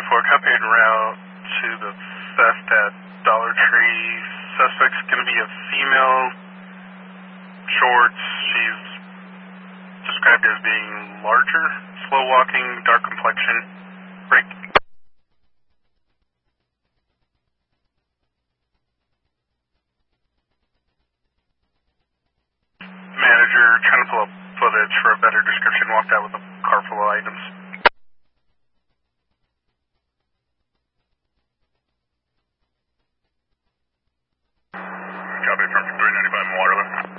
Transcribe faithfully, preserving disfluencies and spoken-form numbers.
four, copy en route to the theft at Dollar Tree. Suspect's going to be a female, shorts. She's described as being larger, slow walking, dark complexion. Break. Manager trying to pull up footage for a better description. Walked out with a car full of items. Copy from three ninety-five Waterloo.